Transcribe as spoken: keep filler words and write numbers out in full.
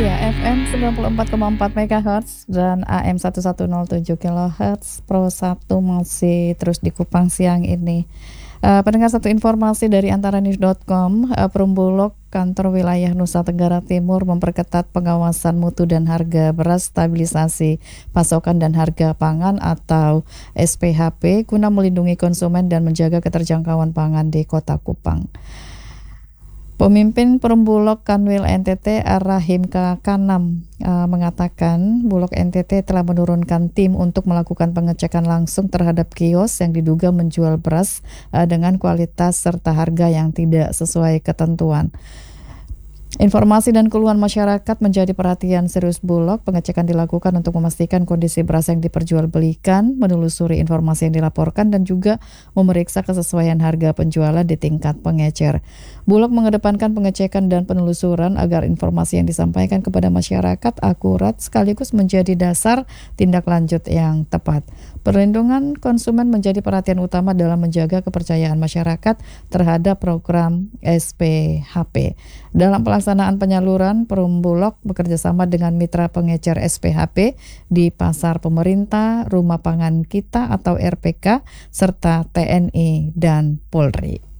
Ya, F M sembilan puluh empat koma empat megahertz dan A M seribu seratus tujuh kilohertz. Pro satu masih terus di Kupang siang ini. Uh, pendengar, satu informasi dari antaranews dot com, uh, Perumbulok Kantor Wilayah Nusa Tenggara Timur memperketat pengawasan mutu dan harga beras, stabilisasi pasokan dan harga pangan atau S P H P guna melindungi konsumen dan menjaga keterjangkauan pangan di Kota Kupang. Pemimpin Perumbulok Kanwil N T T Rahim K. Kanam uh, mengatakan Bulog N T T telah menurunkan tim untuk melakukan pengecekan langsung terhadap kios yang diduga menjual beras uh, dengan kualitas serta harga yang tidak sesuai ketentuan. Informasi dan keluhan masyarakat menjadi perhatian serius Bulog. Pengecekan dilakukan untuk memastikan kondisi beras yang diperjualbelikan, menelusuri informasi yang dilaporkan, dan juga memeriksa kesesuaian harga penjualan di tingkat pengecer. Bulog mengedepankan pengecekan dan penelusuran agar informasi yang disampaikan kepada masyarakat akurat sekaligus menjadi dasar tindak lanjut yang tepat. Perlindungan konsumen menjadi perhatian utama dalam menjaga kepercayaan masyarakat terhadap program S P H P. Dalam pelaksanaan penyaluran, Perumbulok bekerjasama dengan mitra pengecer S P H P di pasar pemerintah, rumah pangan kita atau R P K, serta T N I dan Polri.